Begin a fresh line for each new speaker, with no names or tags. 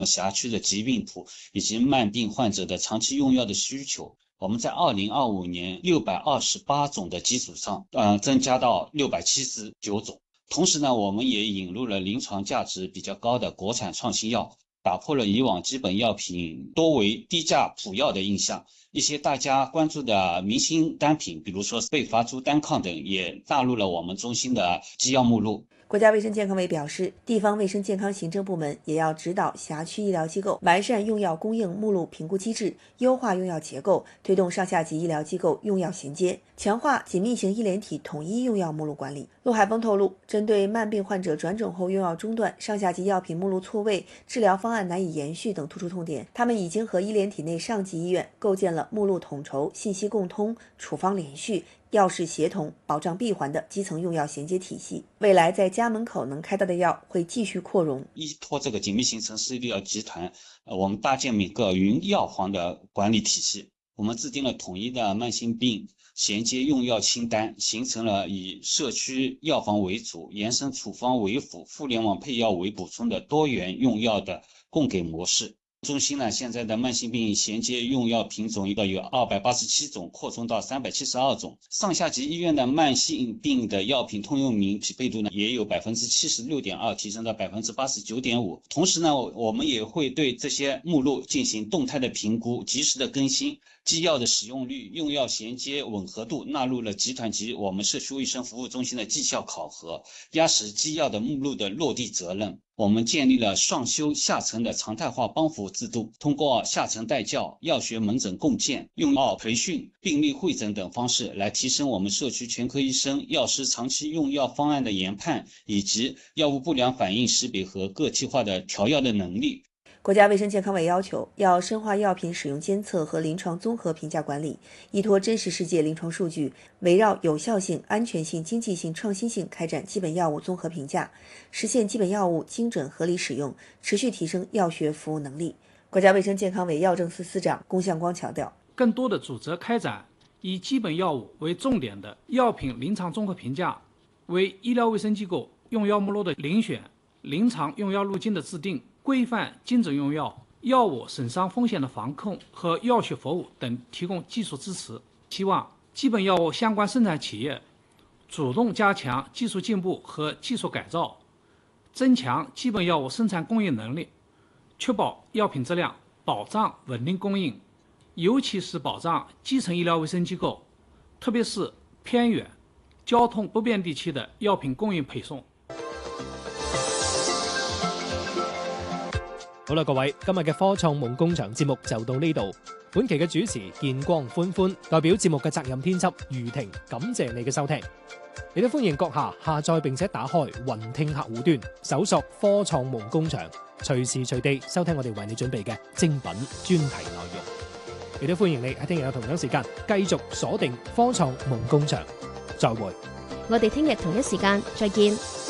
辖区的疾病谱以及慢病患者的长期用药的需求。我们在2025年628种的基础上，增加到679种。同时呢，我们也引入了临床价值比较高的国产创新药，打破了以往基本药品多为低价普药的印象。一些大家关注的明星单品，比如说贝伐珠单抗等，也纳入了我们中心的基药目录。
国家卫生健康委表示，地方卫生健康行政部门也要指导辖区医疗机构完善用药供应目录评估机制，优化用药结构，推动上下级医疗机构用药衔接，强化紧密型医联体统一用药目录管理。陆海峰透露，针对慢病患者转诊后用药中断、上下级药品目录错位、治疗方案难以延续等突出痛点，他们已经和医联体内上级医院构建了目录统筹、信息共通、处方连续、药事协同、保障闭环的基层用药衔接体系。未来在家门口能开到的药会继续扩容。
依托这个紧密型城市医疗集团，我们搭建每个云药房的管理体系。我们制定了统一的慢性病衔接用药清单，形成了以社区药房为主、延伸处方为辅、互联网配药为补充的多元用药的供给模式。中心呢，现在的慢性病衔接用药品种有287种，扩充到372种。上下级医院的慢性病的药品通用名匹配度呢，也有76.2%，提升到89.5%。同时呢，我们也会对这些目录进行动态的评估，及时的更新。基药的使用率、用药衔接吻合度纳入了集团及我们社区卫生服务中心的绩效考核，压实基药的目录的落地责任。我们建立了上修下沉的常态化帮扶制度，通过下沉带教、药学门诊共建、用药培训、病例会诊等方式，来提升我们社区全科医生、药师长期用药方案的研判，以及药物不良反应识别和个体化的调药的能力。
国家卫生健康委要求，要深化药品使用监测和临床综合评价管理，依托真实世界临床数据，围绕有效性、安全性、经济性、创新性开展基本药物综合评价，实现基本药物精准合理使用，持续提升药学服务能力。国家卫生健康委药政司司长龚向光强调，
更多的组织开展以基本药物为重点的药品临床综合评价，为医疗卫生机构用药目录的遴选、临床用药路径的制定、规范精准用药、药物损伤风险的防控和药学服务等提供技术支持。希望基本药物相关生产企业主动加强技术进步和技术改造，增强基本药物生产供应能力，确保药品质量，保障稳定供应，尤其是保障基层医疗卫生机构，特别是偏远、交通不便地区的药品供应配送。
好啦，各位，今日嘅科創夢工場節目就到呢度。本期嘅主持見光歡歡，代表節目嘅責任編輯余婷，感謝你嘅收聽。亦都歡迎閣下下載並且打開雲聽客戶端，搜索科創夢工場，隨時隨地收聽我哋為你準備嘅精品專題內容。亦都歡迎你喺聽日嘅同樣時間繼續鎖定科創夢工場。再會。
我哋聽日同一時間再見。